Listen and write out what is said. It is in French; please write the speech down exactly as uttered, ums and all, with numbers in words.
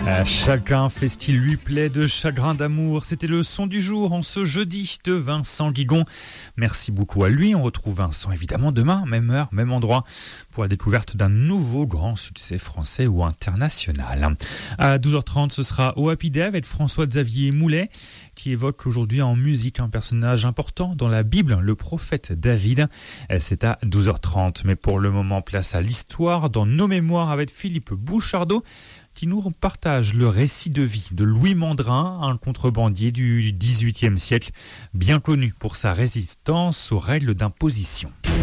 Euh, chacun fait ce qui lui plaît de Chagrin d'amour. C'était le son du jour en ce jeudi de Vincent Guigon. Merci beaucoup à lui. On retrouve Vincent évidemment demain, même heure, même endroit, pour la découverte d'un nouveau grand succès français ou international. À douze heures trente, ce sera au Happy Day avec François-Xavier Moulet, qui évoque aujourd'hui en musique un personnage important dans la Bible, le prophète David. C'est à douze heures trente. Mais pour le moment, place à l'histoire dans nos mémoires avec Philippe Bouchardot, qui nous partage le récit de vie de Louis Mandrin, un contrebandier du dix-huitième siècle, bien connu pour sa résistance aux règles d'imposition.